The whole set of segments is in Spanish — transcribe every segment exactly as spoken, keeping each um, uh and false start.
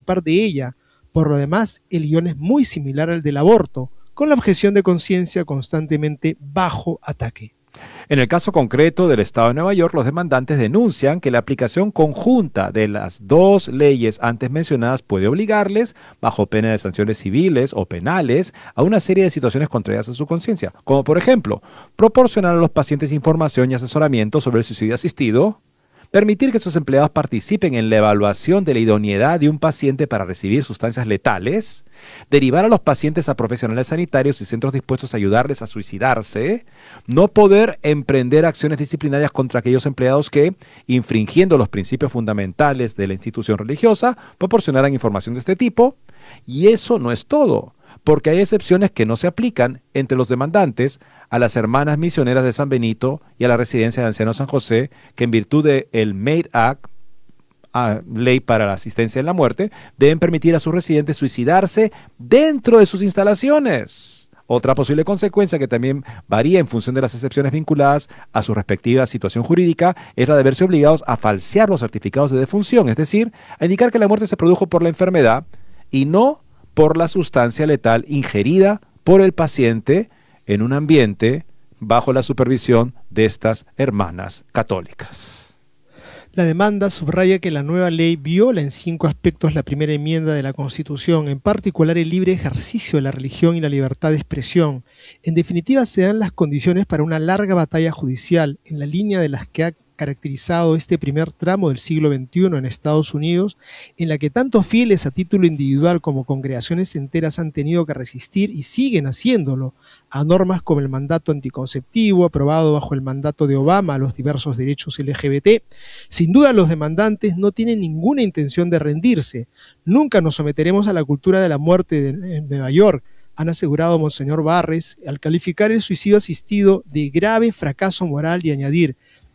participar de ella. Por lo demás, el guión es muy similar al del aborto, con la objeción de conciencia constantemente bajo ataque. En el caso concreto del Estado de Nueva York, los demandantes denuncian que la aplicación conjunta de las dos leyes antes mencionadas puede obligarles, bajo pena de sanciones civiles o penales, a una serie de situaciones contrarias a su conciencia, como por ejemplo, proporcionar a los pacientes información y asesoramiento sobre el suicidio asistido, permitir que sus empleados participen en la evaluación de la idoneidad de un paciente para recibir sustancias letales, derivar a los pacientes a profesionales sanitarios y centros dispuestos a ayudarles a suicidarse, no poder emprender acciones disciplinarias contra aquellos empleados que, infringiendo los principios fundamentales de la institución religiosa, proporcionaran información de este tipo. Y eso no es todo, porque hay excepciones que no se aplican entre los demandantes a las hermanas misioneras de San Benito y a la residencia de ancianos San José, que en virtud del MAID Act, a ley para la asistencia en la muerte, deben permitir a sus residentes suicidarse dentro de sus instalaciones. Otra posible consecuencia, que también varía en función de las excepciones vinculadas a su respectiva situación jurídica, es la de verse obligados a falsear los certificados de defunción, es decir, a indicar que la muerte se produjo por la enfermedad y no por la sustancia letal ingerida por el paciente en un ambiente bajo la supervisión de estas hermanas católicas. La demanda subraya que la nueva ley viola en cinco aspectos la primera enmienda de la Constitución, en particular el libre ejercicio de la religión y la libertad de expresión. En definitiva, se dan las condiciones para una larga batalla judicial en la línea de las que ha caracterizado este primer tramo del siglo veintiuno en Estados Unidos, en la que tanto fieles a título individual como congregaciones enteras han tenido que resistir y siguen haciéndolo a normas como el mandato anticonceptivo, aprobado bajo el mandato de Obama a los diversos derechos L G B T. Sin duda, los demandantes no tienen ninguna intención de rendirse. Nunca nos someteremos a la cultura de la muerte de, en Nueva York, han asegurado Monseñor Barres, al calificar el suicidio asistido de grave fracaso moral y añadir: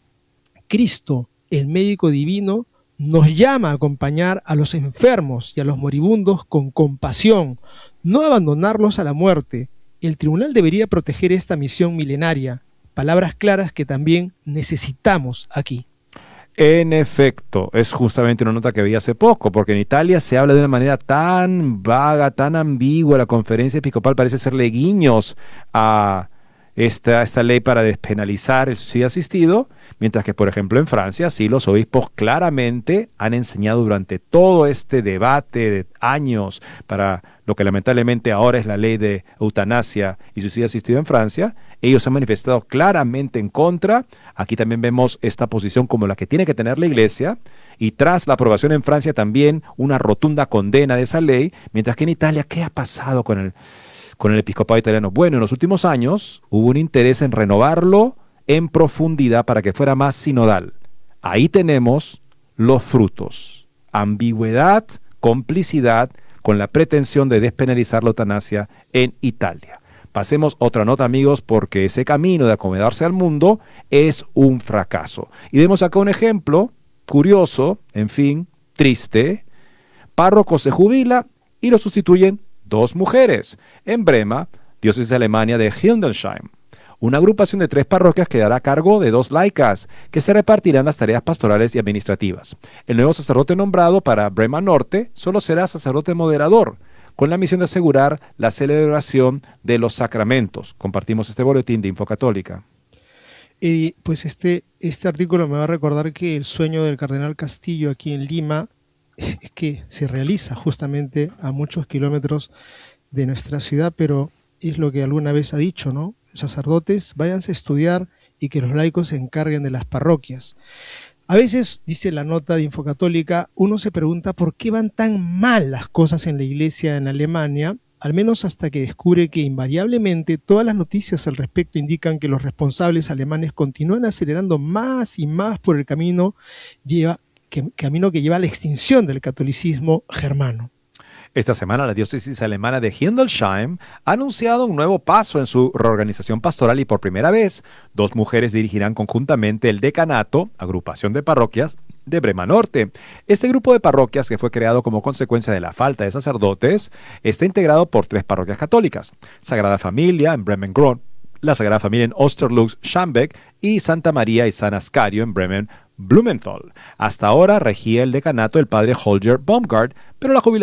Cristo, el médico divino, nos llama a acompañar a los enfermos y a los moribundos con compasión, no abandonarlos a la muerte. El tribunal debería proteger esta misión milenaria. Palabras claras que también necesitamos aquí. En efecto, es justamente una nota que vi hace poco, porque en Italia se habla de una manera tan vaga, tan ambigua. La conferencia episcopal parece hacerle guiños a Esta, esta ley para despenalizar el suicidio asistido, mientras que, por ejemplo, en Francia, sí, los obispos claramente han enseñado durante todo este debate de años para lo que lamentablemente ahora es la ley de eutanasia y suicidio asistido en Francia. Ellos han manifestado claramente en contra. Aquí también vemos esta posición como la que tiene que tener la Iglesia, y tras la aprobación en Francia también una rotunda condena de esa ley, mientras que en Italia, ¿qué ha pasado con el con el episcopado italiano? Bueno, en los últimos años hubo un interés en renovarlo en profundidad para que fuera más sinodal. Ahí tenemos los frutos: ambigüedad, complicidad con la pretensión de despenalizar la eutanasia en Italia. Pasemos otra nota, amigos, porque ese camino de acomodarse al mundo es un fracaso. Y vemos acá un ejemplo curioso, en fin, triste. Párroco se jubila y lo sustituyen dos mujeres. En Brema, diócesis de Alemania de Hildesheim, una agrupación de tres parroquias quedará a cargo de dos laicas que se repartirán las tareas pastorales y administrativas. El nuevo sacerdote nombrado para Brema Norte solo será sacerdote moderador, con la misión de asegurar la celebración de los sacramentos. Compartimos este boletín de Infocatólica. Eh, pues este, este artículo me va a recordar que el sueño del cardenal Castillo aquí en Lima es que se realiza justamente a muchos kilómetros de nuestra ciudad, pero es lo que alguna vez ha dicho, ¿no? Sacerdotes, váyanse a estudiar y que los laicos se encarguen de las parroquias. A veces, dice la nota de Infocatólica, uno se pregunta por qué van tan mal las cosas en la iglesia en Alemania, al menos hasta que descubre que invariablemente todas las noticias al respecto indican que los responsables alemanes continúan acelerando más y más por el camino lleva Que, camino que lleva a la extinción del catolicismo germano. Esta semana la diócesis alemana de Hildesheim ha anunciado un nuevo paso en su reorganización pastoral y por primera vez dos mujeres dirigirán conjuntamente el decanato, agrupación de parroquias, de Brema Norte. Este grupo de parroquias, que fue creado como consecuencia de la falta de sacerdotes, está integrado por tres parroquias católicas: Sagrada Familia en Bremen-Grön, la Sagrada Familia en Osterlux-Schambeck y Santa María y San Ascario en Bremen Blumenthal. Hasta ahora regía el decanato el padre Holger Baumgart, pero la jubilación